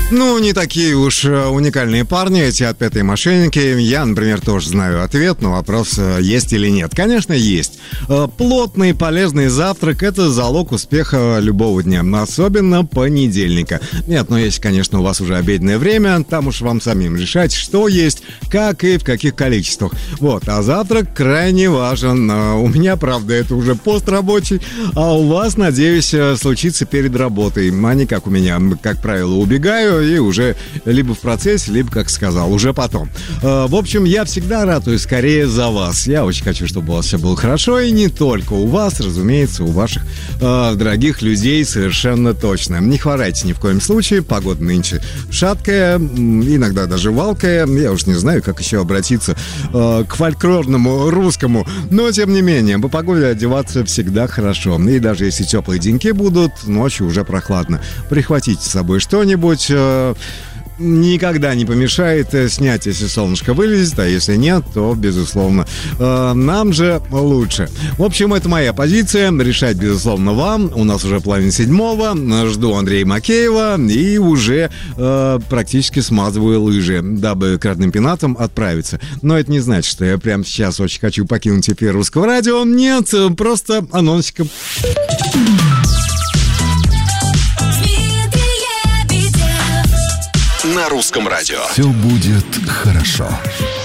Ну, не такие уж уникальные парни, эти отпетые мошенники. Я, например, тоже знаю ответ на вопрос, есть или нет. Конечно, есть. Плотный, полезный завтрак – это залог успеха любого дня, особенно понедельника. Нет, но если, конечно, у вас уже обеденное время, там уж вам самим решать, что есть, как и в каких количествах. Вот, а завтрак крайне важен. У меня, правда, это уже пострабочий, а у вас, надеюсь, случится перед работой. А не как у меня, как правило, убегаю и уже либо в процессе, либо, как сказал, уже потом. В общем, я всегда ратую скорее за вас. Я очень хочу, чтобы у вас все было хорошо, и не только у вас, разумеется, у ваших дорогих людей совершенно точно. Не хворайте ни в коем случае, погода нынче шаткая, иногда даже валкая. Я уж не знаю, как еще обратиться к фольклорному русскому, но, тем не менее, по погоде одеваться всегда хорошо. И даже если теплые деньки будут, ночью уже прохладно. Прихватите с собой что-нибудь. Никогда не помешает снять, если солнышко вылезет, а если нет, то, безусловно, нам же лучше. В общем, это моя позиция. Решать, безусловно, вам. У нас уже половина седьмого. Жду Андрея Макеева и уже практически смазываю лыжи, дабы к родным пенатам отправиться. Но это не значит, что я прямо сейчас очень хочу покинуть эфир Русского радио. Нет, просто анонсиком. На Русском радио. Все будет хорошо.